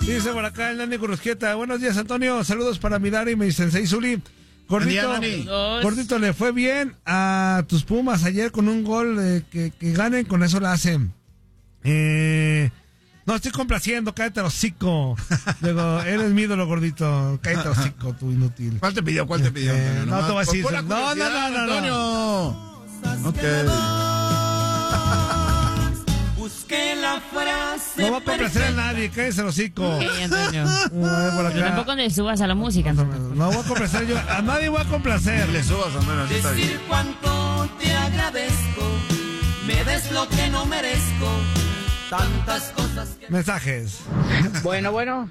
Dice por acá el Nani Currusquieta. Buenos días, Antonio. Saludos para mi Dari y mi Sensei Zuli. Gordito, le fue bien a tus Pumas ayer con un gol que ganen, con eso la hacen. No, estoy complaciendo, cállate el hocico. Luego, eres mi ídolo, Gordito. Cállate el hocico, tú inútil. ¿Cuál te pidió? No te voy a decir. No. Antonio. Ok. Busqué la frase. No va a complacer a nadie, cállate el hocico. Antonio. Pero tampoco le subas a la música. No voy a complacer yo. A nadie voy a complacer. Le subas, Antonio. Decir cuánto te agradezco. Me des lo que no merezco. Tantas cosas que... Mensajes. Bueno.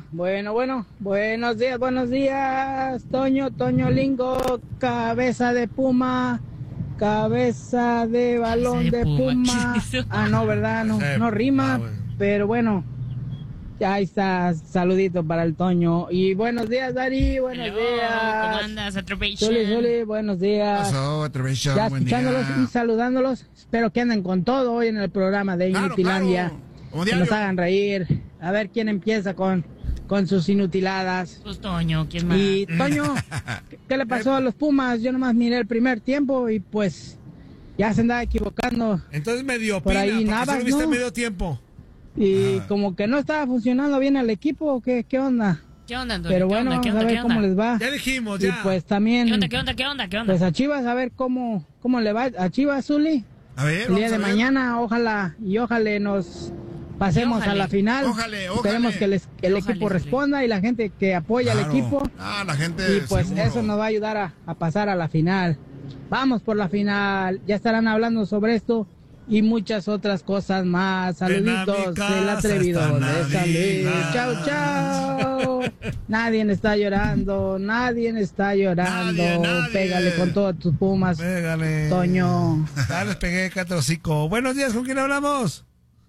Buenos días. Toño Lingo, cabeza de puma, cabeza de balón de puma. Ah, no, ¿verdad? No rima, pero bueno. Ya está, saludito para el Toño. Y buenos días, Dari, buenos días. ¿Cómo andas, Atropation? Zuli, buenos días. Pasó, Atropation, ya buen escuchándolos día. y saludándolos. Espero que anden con todo hoy en el programa de Inutilandia. Claro. Que nos hagan reír. A ver quién empieza con sus inutiladas. Pues Toño, ¿quién más? Y Toño, ¿qué le pasó a los Pumas? Yo nomás miré el primer tiempo y pues ya se andaba equivocando. Entonces medio por ahí porque Navas, solo viste ¿no? medio tiempo. Y como que no estaba funcionando bien el equipo. ¿Qué onda? ¿Qué onda, Antonio? Pero bueno, ¿Qué vamos a ver cómo les va. Ya dijimos, Y ya. pues también... ¿Qué onda? Pues a Chivas, a ver cómo le va a Chivas, Zuli. A ver, El día de vamos a ver. mañana, ojalá nos pasemos a la final. Ojalá. Esperemos que el equipo responda y la gente que apoya al equipo. La gente. Y pues seguro. eso nos va a ayudar a pasar a la final. Vamos por la final. Ya estarán hablando sobre esto y muchas otras cosas más. Saluditos del atrevido de San Luis. Chao. Nadie está llorando. Nadie. Pégale con todos tus Pumas. Pégale. Toño. Ya les pegué, cállate el hocico. Buenos días, ¿con quién hablamos?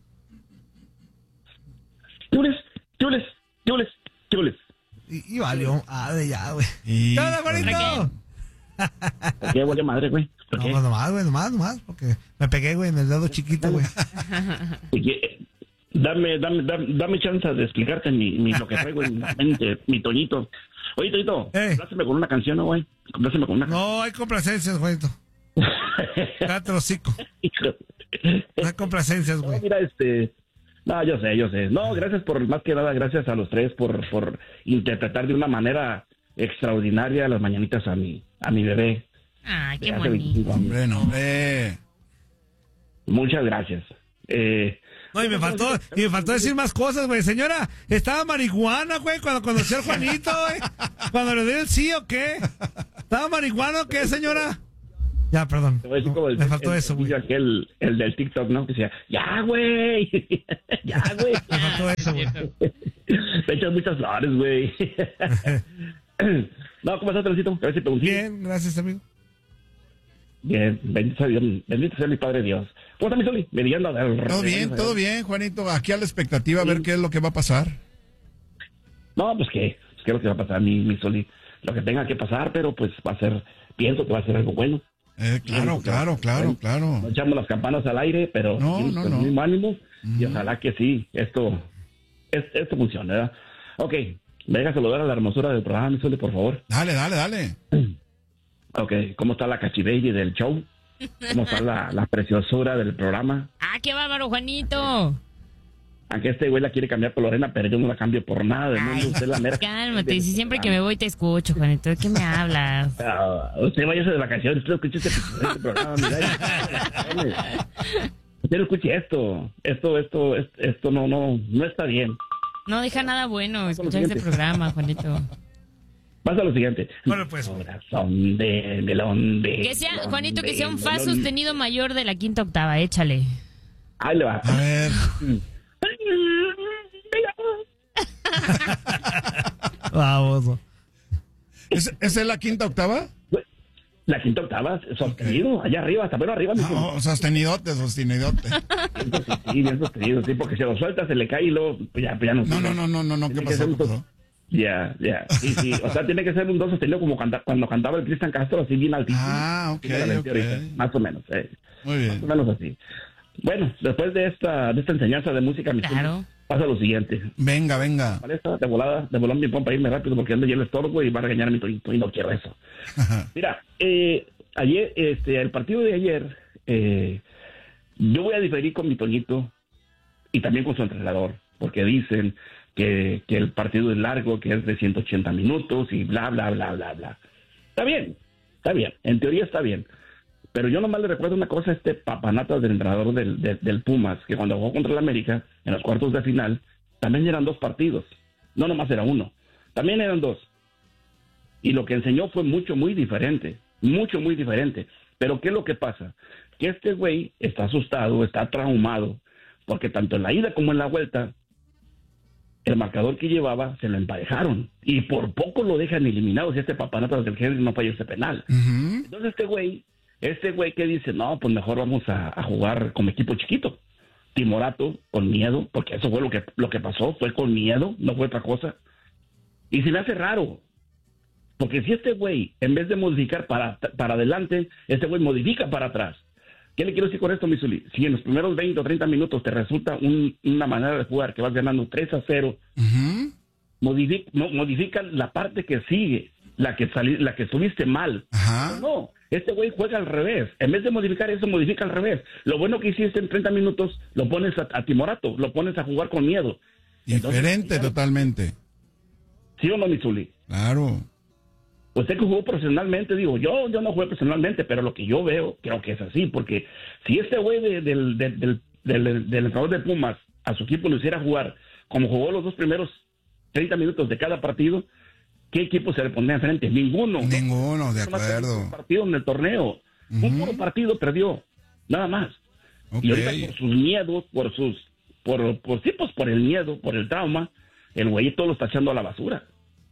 Chules. Y valió. Ya, güey. Y- ¿Qué onda, Juanito? ¿Por qué vale madre, güey? ¿Por qué? No, nomás, porque me pegué, güey, en el dedo chiquito, güey. Dame chance de explicarte lo que traigo en la mente, mi Toñito. Oye, Toñito, compláceme con una canción, ¿no, güey? Compláceme con una canción. No hay complacencias, Juanito. Cállate el hocico. No hay complacencias, güey. Mira, no, yo sé. No, más que nada, gracias a los tres por interpretar de una manera extraordinaria las mañanitas a mi bebé. Ay, qué Hace 25 bonito. años. Hombre. Muchas gracias. No, y me faltó decir más cosas, güey. Señora, ¿estaba marihuana, güey, cuando conoció al Juanito, güey? ¿Cuando le dio el sí o qué? ¿Estaba marihuana o qué, señora? Ya, perdón. Te voy a decir como Me faltó eso, güey. El del TikTok, ¿no? Que decía, ya, güey. Ya, güey. Me faltó eso, güey. Me echas muchas flores, güey. No, ¿cómo estás, Trencito? A ver si pregunté. Bien, gracias, amigo. Bien, bendito sea mi Padre Dios. ¿Cómo está mi Soli? Todo bien, Juanito. Aquí a la expectativa a ver qué es lo que va a pasar. No, pues qué es lo que va a pasar, mi Soli. Lo que tenga que pasar, pero pues pienso que va a ser algo bueno. Claro. No echamos las campanas al aire, pero No. con mismo ánimo. Y ojalá que sí, esto funcione, ¿verdad? Ok, me deja saludar a la hermosura del programa, mi Soli, por favor. Dale. Ok, ¿cómo está la cachibelli del show? ¿Cómo está la preciosura del programa? Ah, qué bárbaro, Juanito. Aunque este güey la quiere cambiar por Lorena, pero yo no la cambio por nada del mundo. Usted es la mera. Cálmate, si siempre que me voy te escucho, Juanito. ¿De qué me hablas? Usted váyase de vacaciones, usted escuche este programa, mira. Usted no escuche esto. Esto no está bien. No deja nada bueno escuchar este programa, Juanito. Pasa lo siguiente. Bueno, pues. Corazón de melón de... Que sea, melón Juanito, que de sea un fa melón. sostenido mayor de la quinta octava, échale. Ahí le va. A ver. Vamos. ¿Esa es la quinta octava? La quinta octava, sostenido, allá arriba, hasta pero arriba. No, sostenidote. Sí, bien sostenido, sí, porque si lo suelta se le cae y luego pues ya no. No, ¿qué pasó? Ya, sí, o sea, tiene que ser un do sostenido como cuando cantaba el Cristian Castro, así bien altísimo. Ok. Más o menos, Muy bien. más o menos así. Bueno, después de esta enseñanza de música, Claro. pasa lo siguiente. Venga. De volada mi pompa para irme rápido porque ando ya el estorbo y va a regañar a mi Toñito y no quiero eso. Mira, ayer, el partido de ayer, yo voy a diferir con mi Toñito y también con su entrenador, porque dicen que el partido es largo, que es de 180 minutos y bla, bla, bla, bla, bla. Está bien, en teoría está bien. Pero yo nomás le recuerdo una cosa a este papanatas del entrenador del Pumas, que cuando jugó contra el América, en los cuartos de final, también eran 2 partidos. No nomás era uno, también eran 2. Y lo que enseñó fue muy diferente. Pero ¿qué es lo que pasa? Que este güey está asustado, está traumado, porque tanto en la ida como en la vuelta, el marcador que llevaba se lo emparejaron. Y por poco lo dejan eliminado si este papanatas del Henry no falló ese penal. Entonces este güey que dice, no, pues mejor vamos a jugar como equipo chiquito. Timorato, con miedo, porque eso fue lo que pasó, fue con miedo, no fue otra cosa. Y se me hace raro, porque si este güey, en vez de modificar para adelante, este güey modifica para atrás. ¿Qué le quiero decir con esto, Misuli? Si en los primeros 20 o 30 minutos te resulta una manera de jugar que vas ganando 3-0, modifica la parte que sigue, la que estuviste mal. No, este güey juega al revés. En vez de modificar eso, modifica al revés. Lo bueno que hiciste en 30 minutos, lo pones a Timorato, lo pones a jugar con miedo. Diferente. Totalmente. ¿Sí o no, Misuli? Claro. Usted que jugó profesionalmente, digo, yo no jugué profesionalmente, pero lo que yo veo, creo que es así, porque si este güey del entrenador de Pumas a su equipo lo hiciera jugar como jugó los 2 primeros 30 minutos de cada partido, ¿qué equipo se le pondría enfrente? Ninguno, de acuerdo. Un partido en el torneo, un puro partido perdió, nada más. Y ahorita por sus miedos, por el miedo, por el trauma, el güeyito lo está echando a la basura.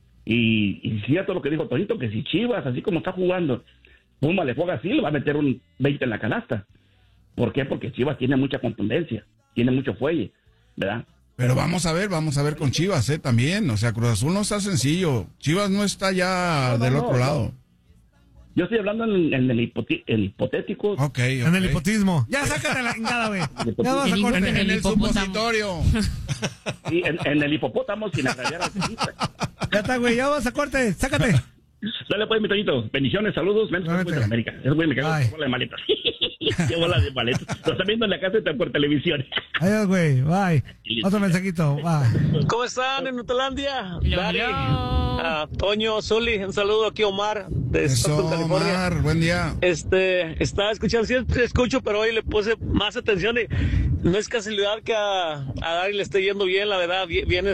Y cierto lo que dijo Tonito, que si Chivas, así como está jugando, Puma le juega así, le va a meter un 20 en la canasta. ¿Por qué? Porque Chivas tiene mucha contundencia, tiene mucho fuelle, ¿verdad? Pero vamos a ver con Chivas, también. O sea, Cruz Azul no está sencillo. Chivas no está ya del otro lado. Yo estoy hablando en el hipotético. Okay. En el hipotismo. Ya sácate la chingada, güey. Ya vas a cortar. En el supositorio. Sí, en el hipopótamo sin agrandar al ciclista. Ya está, güey. Ya vas a corte. Sácate. Dale pues, mi Toñito. Bendiciones, saludos. Ven, de América. Ese güey me cago en bola de maletas. Qué bola de maletas. Lo está viendo en la casa y por televisión. Adiós, güey. Bye. Otro mensajito. Bye. ¿Cómo están en Nutelandia? Dari, Hello. Toño, Zuli, un saludo aquí, Omar, de Stockton, California. Omar, buen día. Estaba escuchando, siempre escucho, pero hoy le puse más atención y no es casualidad que a Dari le esté yendo bien, la verdad, bien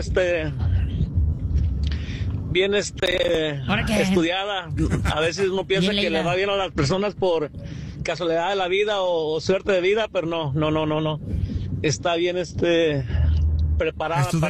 ¿Ahora qué? estudiada. A veces uno piensa Bien que leída. le va bien a las personas por casualidad de la vida o suerte de vida, pero no. Está bien preparada.